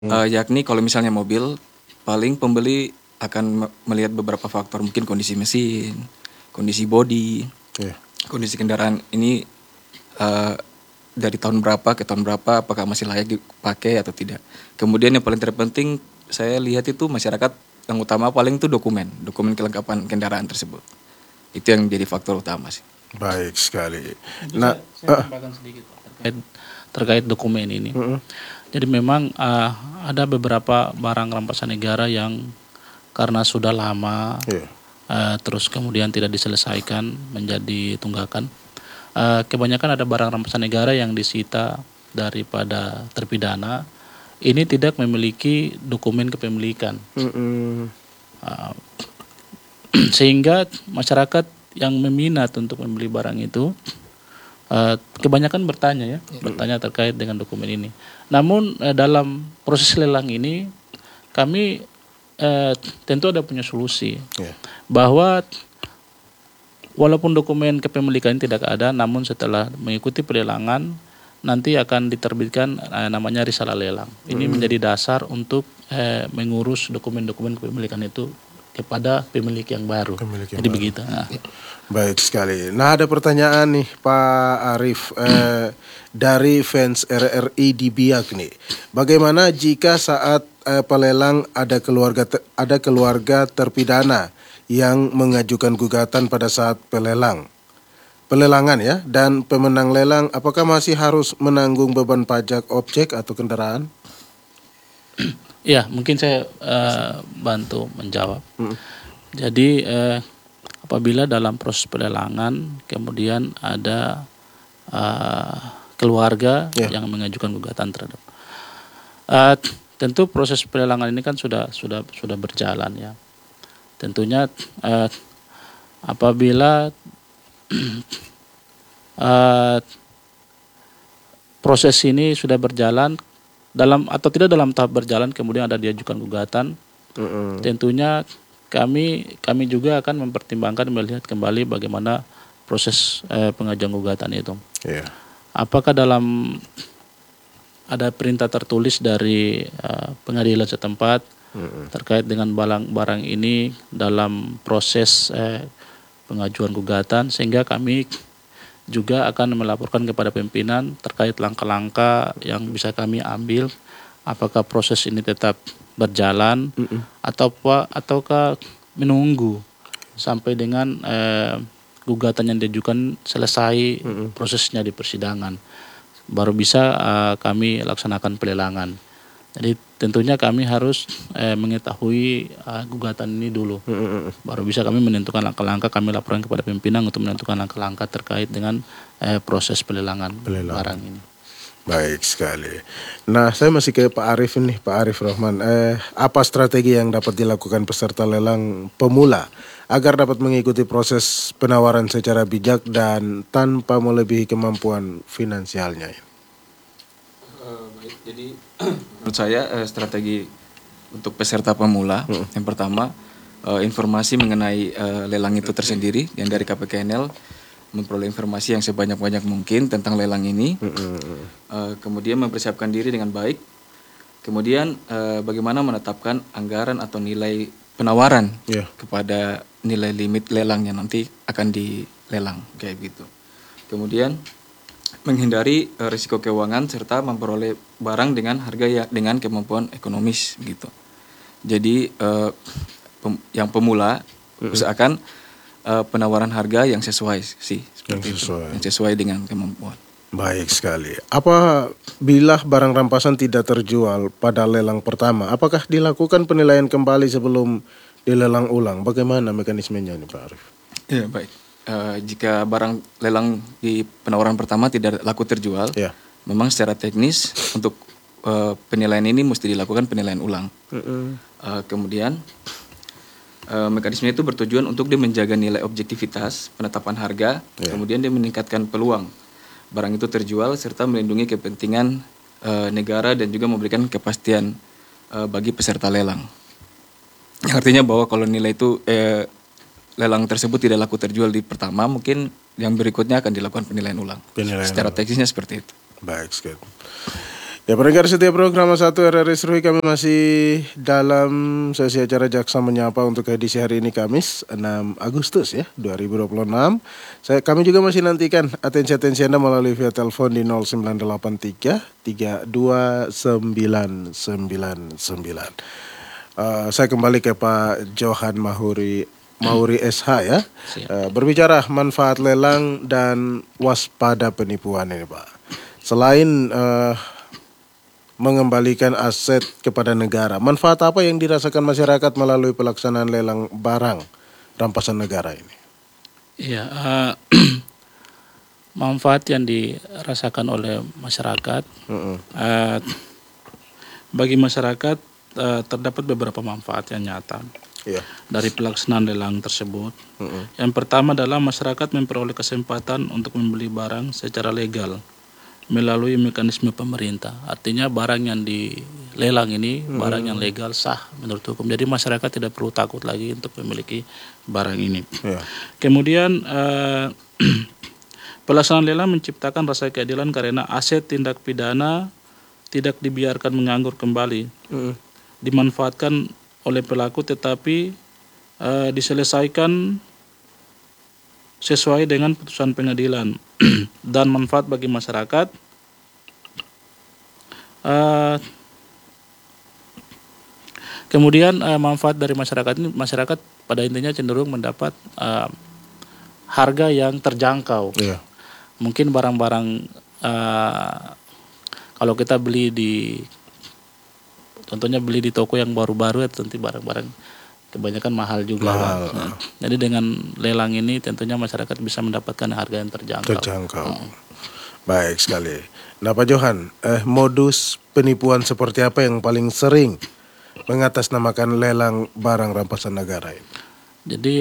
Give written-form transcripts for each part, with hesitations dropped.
Yakni kalau misalnya mobil, paling pembeli akan melihat beberapa faktor, mungkin kondisi mesin, kondisi bodi, Iya. kondisi kendaraan ini eh, dari tahun berapa ke tahun berapa, apakah masih layak dipakai atau tidak. Kemudian yang paling terpenting saya lihat itu masyarakat yang utama paling itu dokumen kelengkapan kendaraan tersebut. Itu yang jadi faktor utama sih. Baik sekali. Itu Nah, saya tambahkan sedikit Pak, terkait dokumen ini. Jadi memang ada beberapa barang rampasan negara yang karena sudah lama iya. terus kemudian tidak diselesaikan menjadi tunggakan. Kebanyakan ada barang rampasan negara yang disita daripada terpidana ini tidak memiliki dokumen kepemilikan. Uh, sehingga masyarakat yang meminat untuk membeli barang itu kebanyakan bertanya bertanya terkait dengan dokumen ini. Namun dalam proses lelang ini kami tentu ada punya solusi bahwa walaupun dokumen kepemilikan tidak ada, namun setelah mengikuti pelelangan nanti akan diterbitkan namanya risalah lelang. Ini menjadi dasar untuk mengurus dokumen-dokumen kepemilikan itu kepada pemilik yang baru. Jadi begitu. Nah. Baik sekali. Nah, ada pertanyaan nih Pak Arif dari fans RRI di Biak nih. Bagaimana jika saat pelelang ada keluarga terpidana yang mengajukan gugatan pada saat pelelangan ya, dan pemenang lelang apakah masih harus menanggung beban pajak objek atau kendaraan? Ya, mungkin saya bantu menjawab. Jadi apabila dalam proses pelelangan kemudian ada keluarga yang mengajukan gugatan terhadap, tentu proses pelelangan ini kan sudah berjalan ya. Tentunya apabila proses ini sudah berjalan dalam atau tidak dalam tahap berjalan kemudian ada diajukan gugatan, tentunya kami juga akan mempertimbangkan melihat kembali bagaimana proses pengajuan gugatan itu. Apakah dalam ada perintah tertulis dari pengadilan setempat terkait dengan barang ini dalam proses pengajuan gugatan, sehingga kami juga akan melaporkan kepada pimpinan terkait langkah-langkah yang bisa kami ambil, apakah proses ini tetap berjalan ataukah menunggu sampai dengan gugatan yang diajukan selesai prosesnya di persidangan, baru bisa kami laksanakan pelelangan. Jadi tentunya kami harus mengetahui gugatan ini dulu, baru bisa kami menentukan langkah-langkah, kami laporkan kepada pimpinan untuk menentukan langkah-langkah terkait dengan proses pelelangan barang ini. Baik sekali. Nah, saya masih ke Pak Arif nih, Pak Arif Rahman. Apa strategi yang dapat dilakukan peserta lelang pemula agar dapat mengikuti proses penawaran secara bijak dan tanpa melebihi kemampuan finansialnya? Baik, jadi menurut saya strategi untuk peserta pemula yang pertama informasi mengenai lelang itu tersendiri, yang dari KPKNL memperoleh informasi yang sebanyak-banyak mungkin tentang lelang ini, kemudian mempersiapkan diri dengan baik, kemudian bagaimana menetapkan anggaran atau nilai penawaran kepada nilai limit lelang yang nanti akan dilelang kayak gitu. Kemudian menghindari risiko keuangan serta memperoleh barang dengan harga dengan kemampuan ekonomis gitu. Jadi yang pemula usahakan penawaran harga yang sesuai sih, yang sesuai dengan kemampuan. Baik sekali. Apabila barang rampasan tidak terjual pada lelang pertama, apakah dilakukan penilaian kembali sebelum dilelang ulang? Bagaimana mekanismenya nih Pak Arif? Ya baik. Jika barang lelang di penawaran pertama tidak laku terjual, memang secara teknis untuk penilaian ini mesti dilakukan penilaian ulang. Kemudian mekanisme itu bertujuan untuk dia menjaga nilai objektivitas penetapan harga, kemudian dia meningkatkan peluang barang itu terjual serta melindungi kepentingan negara dan juga memberikan kepastian bagi peserta lelang. Artinya bahwa kalau nilai itu lelang tersebut tidak laku terjual di pertama, mungkin yang berikutnya akan dilakukan penilaian ulang. Secara teknisnya seperti itu. Baik sekali. Ya, pendengar setiap program 1 RRI Serui, kami masih dalam sesi acara Jaksa Menyapa untuk edisi hari ini Kamis 6 Agustus ya 2026. Kami juga masih nantikan atensi Anda melalui via telepon di 0983 329999. Saya kembali ke Pak Johan Mauri SH ya. Berbicara manfaat lelang dan waspada penipuan ini Pak. Selain mengembalikan aset kepada negara, manfaat apa yang dirasakan masyarakat melalui pelaksanaan lelang barang rampasan negara ini? Iya, manfaat yang dirasakan oleh masyarakat, bagi masyarakat terdapat beberapa manfaat yang nyata dari pelaksanaan lelang tersebut. Yang pertama adalah masyarakat memperoleh kesempatan untuk membeli barang secara legal melalui mekanisme pemerintah. Artinya barang yang dilelang ini barang yang legal, sah menurut hukum. Jadi masyarakat tidak perlu takut lagi untuk memiliki barang ini. Kemudian pelaksanaan lelang menciptakan rasa keadilan karena aset tindak pidana tidak dibiarkan menganggur kembali, dimanfaatkan oleh pelaku tetapi diselesaikan sesuai dengan putusan pengadilan dan manfaat bagi masyarakat. Kemudian manfaat dari masyarakat ini, masyarakat pada intinya cenderung mendapat harga yang terjangkau. Mungkin barang-barang kalau kita beli contohnya beli di toko yang baru-baru, tentu barang-barang kebanyakan mahal juga. Jadi dengan lelang ini tentunya masyarakat bisa mendapatkan harga yang terjangkau. Baik sekali. Nah Pak Johan, modus penipuan seperti apa yang paling sering mengatasnamakan lelang barang rampasan negara ini? Jadi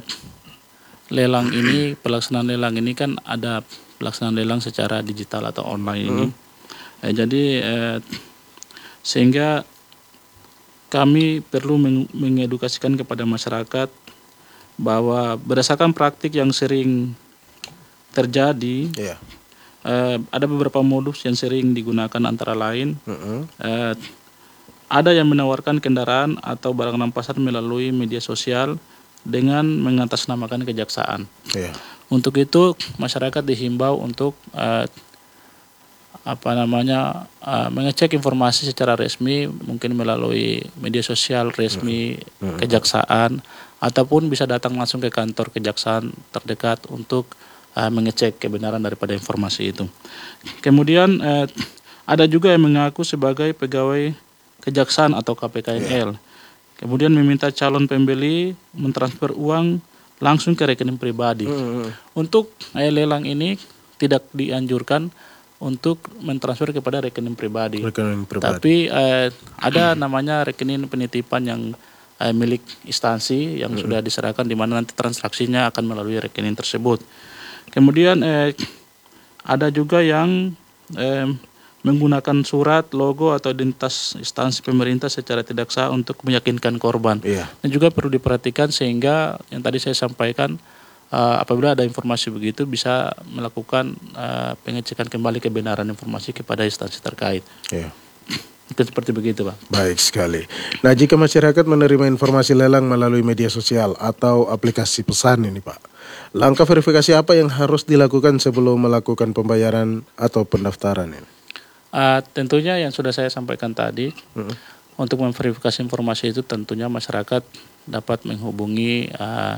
pelaksanaan lelang ini kan ada pelaksanaan lelang secara digital atau online ini. Jadi sehingga kami perlu mengedukasikan kepada masyarakat bahwa berdasarkan praktik yang sering terjadi, ada beberapa modus yang sering digunakan, antara lain ada yang menawarkan kendaraan atau barang rampasan melalui media sosial dengan mengatasnamakan kejaksaan. Untuk itu masyarakat dihimbau untuk mengecek informasi secara resmi, mungkin melalui media sosial resmi kejaksaan, ataupun bisa datang langsung ke kantor kejaksaan terdekat untuk mengecek kebenaran daripada informasi itu. Kemudian ada juga yang mengaku sebagai pegawai kejaksaan atau KPKNL, kemudian meminta calon pembeli mentransfer uang langsung ke rekening pribadi. Untuk lelang ini tidak dianjurkan untuk mentransfer kepada rekening pribadi. Tapi ada namanya rekening penitipan yang milik instansi yang sudah diserahkan, di mana nanti transaksinya akan melalui rekening tersebut. Kemudian ada juga yang menggunakan surat, logo atau identitas instansi pemerintah secara tidak sah untuk meyakinkan korban. Dan juga perlu diperhatikan sehingga yang tadi saya sampaikan, apabila ada informasi begitu bisa melakukan pengecekan kembali kebenaran informasi kepada instansi terkait. Itu seperti begitu Pak. Baik sekali. Nah jika masyarakat menerima informasi lelang melalui media sosial atau aplikasi pesan ini Pak, langkah verifikasi apa yang harus dilakukan sebelum melakukan pembayaran atau pendaftaran ini? Tentunya yang sudah saya sampaikan tadi, untuk memverifikasi informasi itu tentunya masyarakat dapat menghubungi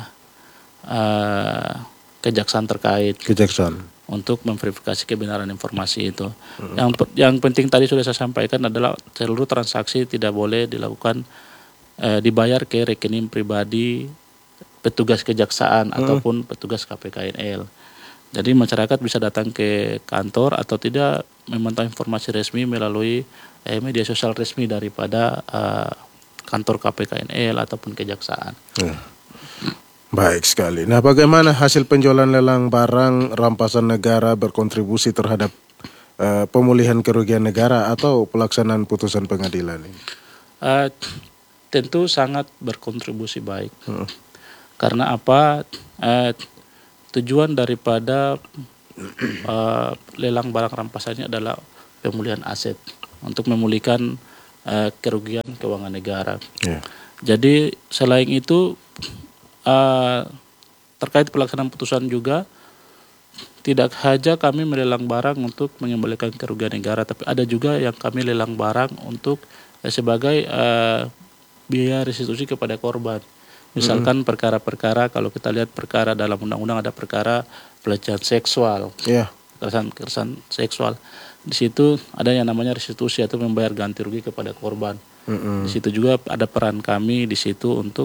kejaksaan terkait untuk memverifikasi kebenaran informasi itu. Yang penting tadi sudah saya sampaikan adalah seluruh transaksi tidak boleh dilakukan dibayar ke rekening pribadi petugas kejaksaan ataupun petugas KPKNL. Jadi masyarakat bisa datang ke kantor atau tidak memantau informasi resmi melalui media sosial resmi daripada kantor KPKNL ataupun kejaksaan. Baik sekali. Nah, bagaimana hasil penjualan lelang barang rampasan negara berkontribusi terhadap pemulihan kerugian negara atau pelaksanaan putusan pengadilan ini? Tentu sangat berkontribusi baik. Karena apa? Tujuan daripada lelang barang rampasannya adalah pemulihan aset. untuk memulihkan kerugian keuangan negara. Ya. Jadi selain itu terkait pelaksanaan putusan juga tidak saja kami melelang barang untuk mengembalikan kerugian negara, tapi ada juga yang kami lelang barang untuk sebagai biaya restitusi kepada korban. Misalkan perkara-perkara, kalau kita lihat perkara dalam undang-undang ada perkara pelecehan seksual, Ya. kekerasan seksual. Di situ ada yang namanya restitusi atau membayar ganti rugi kepada korban. Di situ juga ada peran kami di situ untuk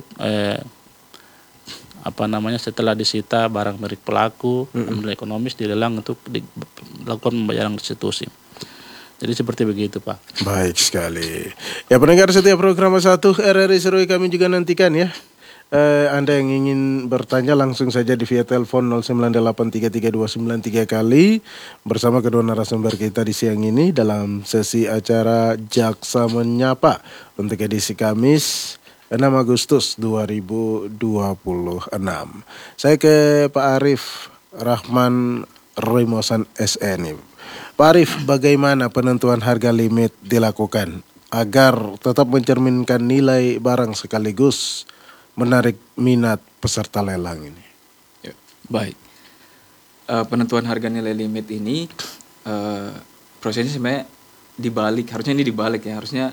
setelah disita barang milik pelaku, nilai ekonomis dilelang untuk dilakukan pembayaran restitusi. Jadi seperti begitu, Pak. Baik sekali. Ya, pendengar setiap program 1 RRI Seruy kami juga nantikan ya. Anda yang ingin bertanya langsung saja di via telepon 09833293 kali bersama kedua narasumber kita di siang ini dalam sesi acara Jaksa Menyapa untuk edisi Kamis 6 Agustus 2026. Saya ke Pak Arif Rahman Rimosan SN. Pak Arif, bagaimana penentuan harga limit dilakukan agar tetap mencerminkan nilai barang sekaligus menarik minat peserta lelang ini? Ya, baik. Penentuan harga nilai limit ini prosesnya sebenarnya harusnya dibalik ya. Harusnya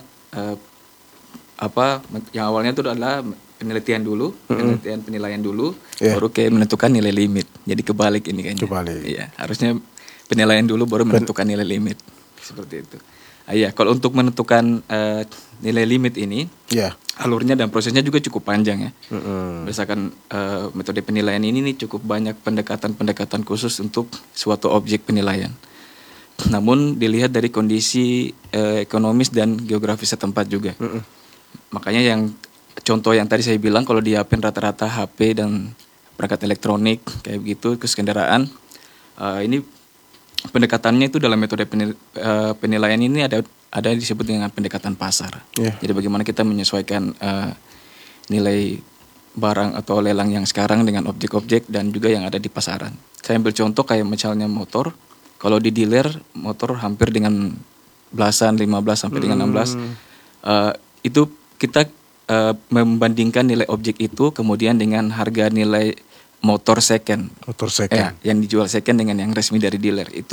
yang awalnya itu adalah penelitian dulu, penilaian dulu, baru kayak menentukan nilai limit. Jadi kebalik ini kayaknya. Kebalik. Iya, harusnya penilaian dulu baru menentukan nilai limit. Seperti itu. Iya, kalau untuk menentukan nilai limit ini, alurnya dan prosesnya juga cukup panjang ya. Berdasarkan metode penilaian ini cukup banyak pendekatan khusus untuk suatu objek penilaian. Namun dilihat dari kondisi ekonomis dan geografis setempat juga. Makanya yang contoh yang tadi saya bilang, kalau di HP rata-rata HP dan perangkat elektronik kayak begitu, terus kendaraan, ini pendekatannya itu dalam metode penilaian ini ada disebut dengan pendekatan pasar. Jadi bagaimana kita menyesuaikan nilai barang atau lelang yang sekarang dengan objek-objek dan juga yang ada di pasaran. Saya ambil contoh kayak misalnya motor. Kalau di dealer motor hampir dengan belasan, 15 sampai dengan 16. Itu kita membandingkan nilai objek itu kemudian dengan harga nilai motor second. Motor second. Yang dijual second dengan yang resmi dari dealer.